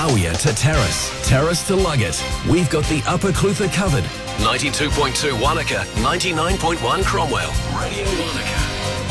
Hawea to Terrace, Terrace to Luggett. We've got the Upper Clutha covered. 92.2 Wanaka, 99.1 Cromwell. Radio Wanaka.